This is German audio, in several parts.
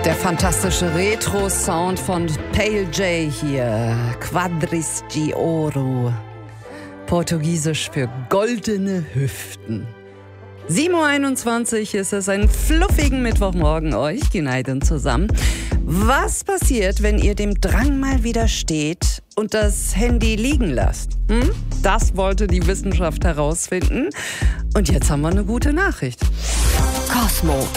Der fantastische Retro-Sound von Pale J hier. Quadris de Ouro. Portugiesisch für goldene Hüften. 7.21 Uhr ist es, einen fluffigen Mittwochmorgen euch, Günaydin zusammen. Was passiert, wenn ihr dem Drang mal widersteht und das Handy liegen lasst? Das wollte die Wissenschaft herausfinden. Und jetzt haben wir eine gute Nachricht. Cosmo.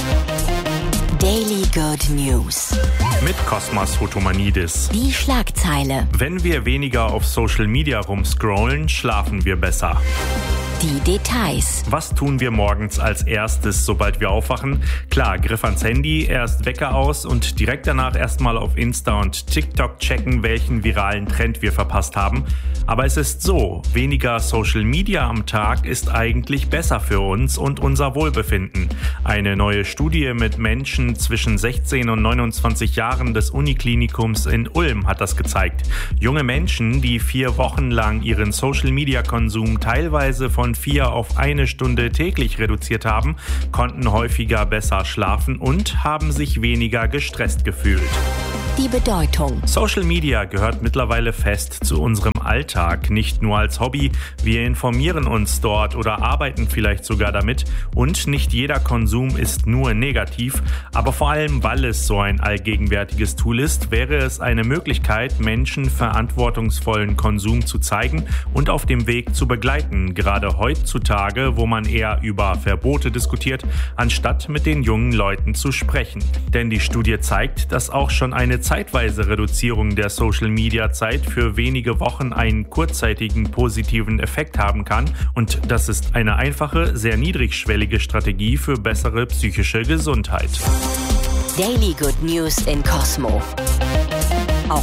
Daily Good News. Mit Kosmas Fotomanidis. Die Schlagzeile. Wenn wir weniger auf Social Media rumscrollen, schlafen wir besser. Die Details. Was tun wir morgens als erstes, sobald wir aufwachen? Klar, Griff ans Handy, erst Wecker aus und direkt danach erstmal auf Insta und TikTok checken, welchen viralen Trend wir verpasst haben. Aber es ist so, weniger Social Media am Tag ist eigentlich besser für uns und unser Wohlbefinden. Eine neue Studie mit Menschen zwischen 16 und 29 Jahren des Uniklinikums in Ulm hat das gezeigt. Junge Menschen, die 4 Wochen lang ihren Social Media Konsum teilweise von 4 auf 1 Stunde täglich reduziert haben, konnten häufiger besser schlafen und haben sich weniger gestresst gefühlt. Die Bedeutung. Social Media gehört mittlerweile fest zu unserem Alltag, nicht nur als Hobby. Wir informieren uns dort oder arbeiten vielleicht sogar damit. Und nicht jeder Konsum ist nur negativ. Aber vor allem, weil es so ein allgegenwärtiges Tool ist, wäre es eine Möglichkeit, Menschen verantwortungsvollen Konsum zu zeigen und auf dem Weg zu begleiten. Gerade heutzutage, wo man eher über Verbote diskutiert, anstatt mit den jungen Leuten zu sprechen. Denn die Studie zeigt, dass auch schon eine zeitweise Reduzierung der Social-Media-Zeit für wenige Wochen einen kurzzeitigen positiven Effekt haben kann. Und das ist eine einfache, sehr niedrigschwellige Strategie für bessere psychische Gesundheit. Daily Good News in Cosmo.